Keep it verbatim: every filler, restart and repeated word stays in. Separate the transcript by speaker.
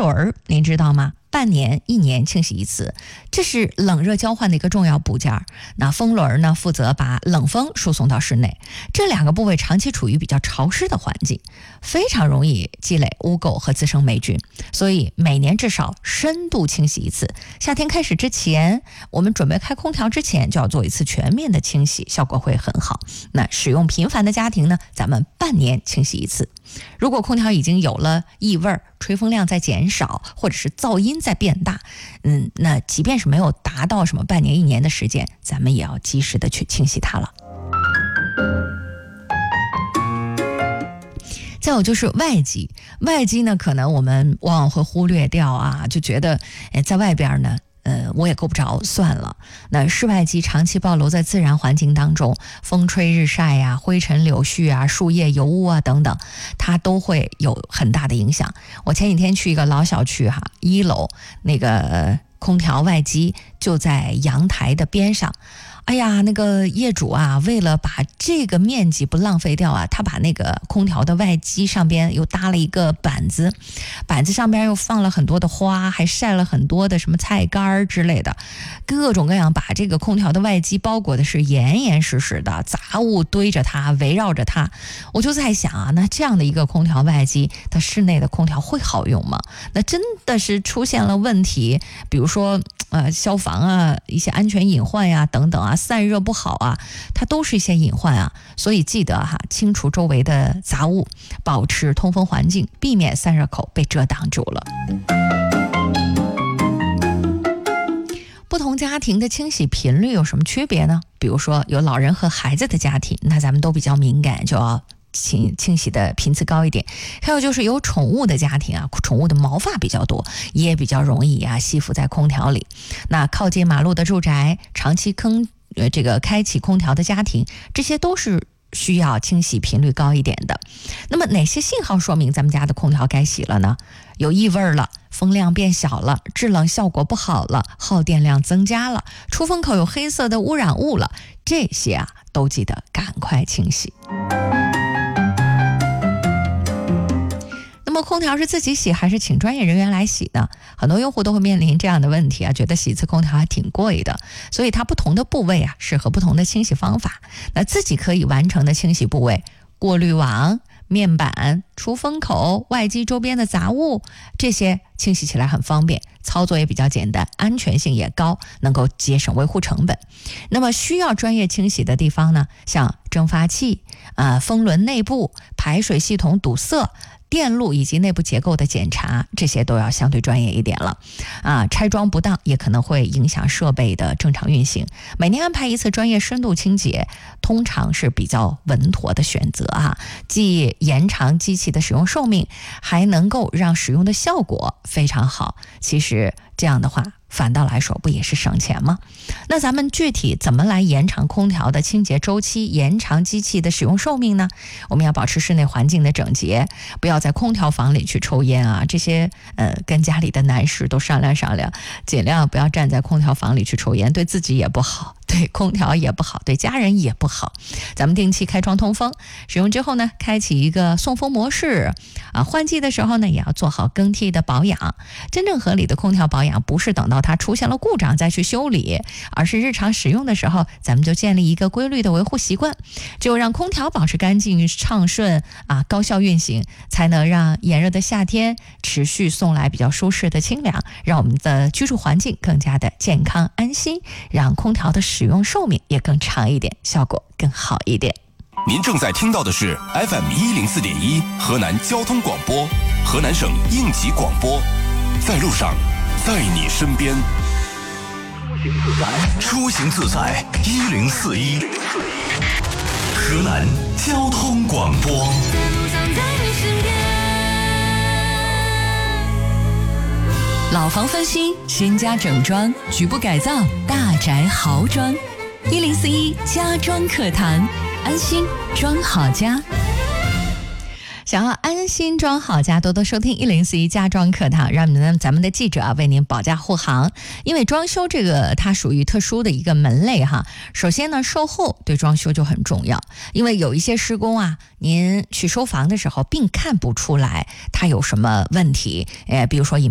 Speaker 1: 轮您知道吗？半年、一年清洗一次，这是冷热交换的一个重要部件。那风轮呢，负责把冷风输送到室内，这两个部位长期处于比较潮湿的环境，非常容易积累污垢和滋生霉菌，所以每年至少深度清洗一次。夏天开始之前，我们准备开空调之前就要做一次全面的清洗，效果会很好。那使用频繁的家庭呢，咱们半年清洗一次。如果空调已经有了异味，吹风量在减少，或者是噪音在变大，嗯，那即便是没有达到什么半年一年的时间，咱们也要及时的去清洗它了。再有就是外机，外机呢，可能我们往往会忽略掉啊，就觉得在外边呢呃，我也够不着，算了。那室外机长期暴露在自然环境当中，风吹日晒呀、灰尘柳絮啊、树叶油污啊等等，它都会有很大的影响。我前几天去一个老小区哈，一楼那个空调外机就在阳台的边上。哎呀，那个业主啊，为了把这个面积不浪费掉啊，他把那个空调的外机上边又搭了一个板子，板子上边又放了很多的花，还晒了很多的什么菜干之类的，各种各样，把这个空调的外机包裹的是严严实实的，杂物堆着它，围绕着它。我就在想啊，那这样的一个空调外机，它室内的空调会好用吗？那真的是出现了问题，比如说呃消防啊，一些安全隐患呀、啊、等等啊。散热不好啊，它都是一些隐患啊，所以记得哈，清除周围的杂物，保持通风环境，避免散热口被遮挡住了。不同家庭的清洗频率有什么区别呢？比如说有老人和孩子的家庭，那咱们都比较敏感，就要清清洗的频次高一点。还有就是有宠物的家庭啊，宠物的毛发比较多，也比较容易啊吸附在空调里。那靠近马路的住宅，长期坑呃这个开启空调的家庭，这些都是需要清洗频率高一点的。那么哪些信号说明咱们家的空调该洗了呢？有异味了，风量变小了，制冷效果不好了，耗电量增加了，出风口有黑色的污染物了，这些啊都记得赶快清洗。那么空调是自己洗还是请专业人员来洗呢？很多用户都会面临这样的问题啊，觉得洗一次空调还挺贵的，所以它不同的部位啊适合不同的清洗方法。那自己可以完成的清洗部位，过滤网、面板、出风口、外机周边的杂物，这些清洗起来很方便，操作也比较简单，安全性也高，能够节省维护成本。那么需要专业清洗的地方呢，像蒸发器、呃、风轮内部、排水系统堵塞、电路以及内部结构的检查，这些都要相对专业一点了啊。拆装不当也可能会影响设备的正常运行，每年安排一次专业深度清洁通常是比较稳妥的选择啊，既延长机器的使用寿命，还能够让使用的效果非常好。其实这样的话反倒来说不也是省钱吗？那咱们具体怎么来延长空调的清洁周期，延长机器的使用寿命呢？我们要保持室内环境的整洁，不要在空调房里去抽烟啊，这些呃跟家里的男士都商量商量，尽量不要站在空调房里去抽烟，对自己也不好，对空调也不好，对家人也不好。咱们定期开窗通风，使用之后呢，开启一个送风模式啊，换季的时候呢，也要做好更替的保养。真正合理的空调保养，不是等到它出现了故障再去修理，而是日常使用的时候，咱们就建立一个规律的维护习惯。只有让空调保持干净畅顺啊，高效运行，才能让炎热的夏天持续送来比较舒适的清凉，让我们的居住环境更加的健康安心，让空调的使用寿命也更长一点，效果更好一点。
Speaker 2: 您正在听到的是 F M 一零四点一河南交通广播，河南省应急广播，在路上，在你身边。出行自在一零四一，河南交通广播。
Speaker 1: 老房翻新，新家整装，局部改造，大宅豪装。一零四一家装课堂，安心装好家。想要安心装好家，多多收听一零四一家装课堂，让们咱们的记者啊为您保驾护航。因为装修这个它属于特殊的一个门类哈。首先呢，售后对装修就很重要，因为有一些施工啊，您去收房的时候并看不出来它有什么问题，呃，比如说